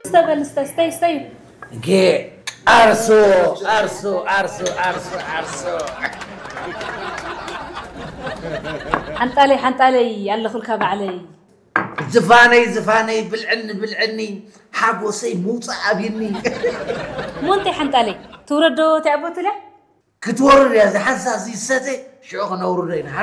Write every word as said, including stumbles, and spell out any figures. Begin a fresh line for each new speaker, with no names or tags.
استبل استستي استي
جي أرسو أرسو أرسو أرسو أرسو
حنطالي حنطالي يلا خلك بعلي
زفاني زفاني بالعن بالعني حابوسي موصى أبيني
مونتي حنطالي توردو تعبوت له
كتورر يا زي حساسي ستي شو نوررين